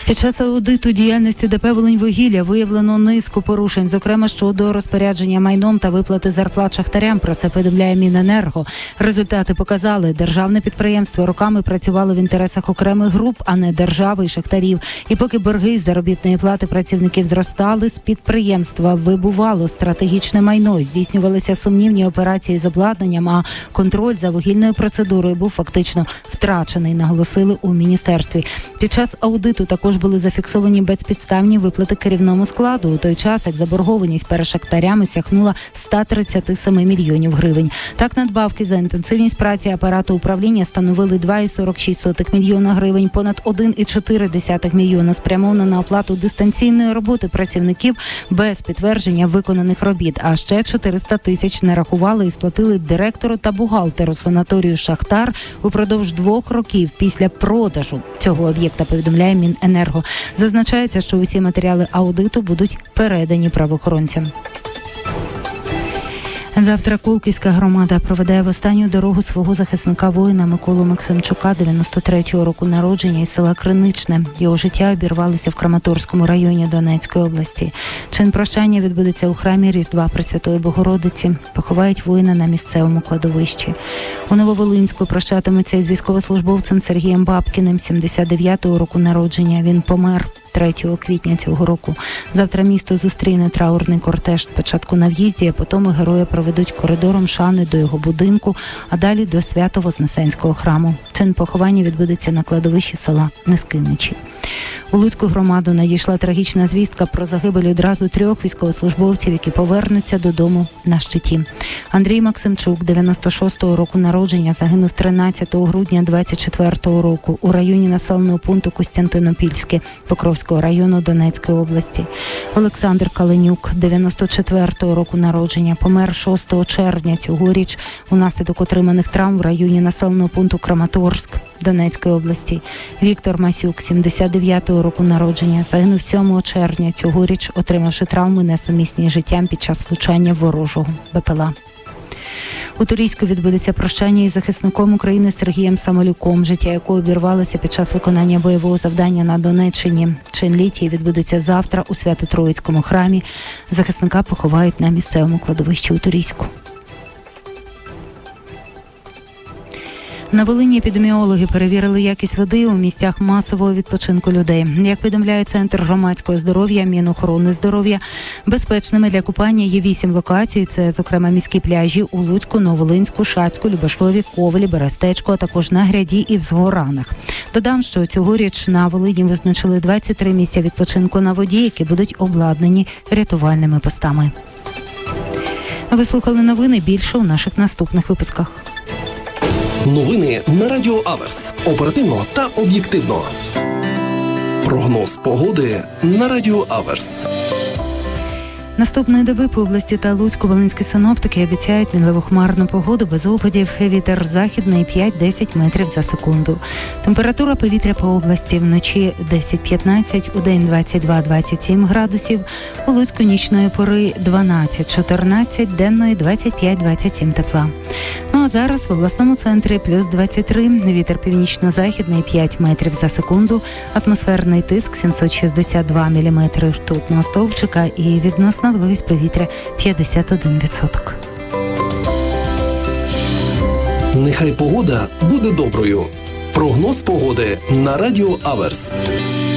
Під час аудиту діяльності ДП «Волиньвугілля» виявлено низку порушень, зокрема щодо розпорядження майном та виплати зарплат шахтарям. Про це повідомляє Міненерго. Результати показали, державне підприємство роками працювало в інтересах окремих груп, а не держави і шахтарів. І поки борги з заробітної плати працівників зростали, з підприємства вибувало стратегічне майно, здійснювалися сумнівні операції з обладнанням, а контроль за вугільною процедурою був фактично втрачений, наголосили у міністерстві. Під час аудиту також були зафіксовані безпідставні виплати керівному складу, у той час, як заборгованість перед шахтарями сягнула 137 мільйонів гривень. Так, надбавки за інтенсивність праці апарату управління становили 2,46 мільйона гривень, понад 1,4 мільйона спрямовано на оплату дистанційної роботи працівників без підтвердження виконаних робіт, а ще 400 тисяч нарахували і сплатили директору та бухгалтеру санаторію «Шахтар» упродовж 2 років після продажу цього об'єкта, повідомляє Міненерго. Зазначається, що усі матеріали аудиту будуть передані правоохоронцям. Завтра Кулківська громада проведе в останню дорогу свого захисника-воїна Миколу Максимчука, 93-го року народження, із села Криничне. Його життя обірвалося в Краматорському районі Донецької області. Чин прощання відбудеться у храмі Різдва Пресвятої Богородиці. Поховають воїна на місцевому кладовищі. У Нововолинську прощатимуться із військовослужбовцем Сергієм Бабкіним, 79-го року народження. Він помер 3 квітня цього року. Завтра місто зустріне траурний кортеж. Спочатку на в'їзді, а потім героя проведуть коридором шани до його будинку, а далі до Свято-Вознесенського храму. Чин поховання відбудеться на кладовищі села Нескиничі. У Луцьку громаду надійшла трагічна звістка про загибель одразу 3 військовослужбовців, які повернуться додому на щиті. Андрій Максимчук, 96-го року народження, загинув 13 грудня 24-го року у районі населеного пункту Костянтинопільське Покровського району Донецької області. Олександр Каленюк, 94-го року народження, помер 6 червня цьогоріч унаслідок отриманих травм в районі населеного пункту Краматорськ Донецької області. Віктор Масюк, 79-го року народження, загинув 7 червня цьогоріч, отримавши травми, несумісні з життям під час влучання ворожого БПЛА. У Турійську відбудеться прощання із захисником України Сергієм Самолюком, життя якого обірвалося під час виконання бойового завдання на Донеччині. Чин літії відбудеться завтра у Свято-Троїцькому храмі. Захисника поховають на місцевому кладовищі у Турійську. На Волині епідеміологи перевірили якість води у місцях масового відпочинку людей. Як повідомляє Центр громадського здоров'я Мінохорони здоров'я, безпечними для купання є 8 локацій. Це, зокрема, міські пляжі у Луцьку, Нововолинську, Шацьку, Любашові, Ковелі, Берестечку, а також на Гряді і в Згоранах. Додам, що цьогоріч на Волині визначили 23 місця відпочинку на воді, які будуть обладнані рятувальними постами. Ви слухали новини, більше у наших наступних випусках. Новини на Радіо Аверс. Оперативно та об'єктивно. Прогноз погоди на Радіо Аверс. Наступної доби по області та Луцьку волинські синоптики обіцяють мінливохмарну погоду без опадів. Вітер західний 5-10 метрів за секунду. Температура повітря по області вночі 10-15, удень 22-27 градусів. У Луцьку нічної пори 12-14, денної 25-27 тепла. Ну а зараз в обласному центрі плюс 23, вітер північно-західний 5 метрів за секунду, атмосферний тиск 762 міліметри ртутного стовпчика і відносна вологість повітря 51%. Нехай погода буде доброю. Прогноз погоди на Радіо Аверс.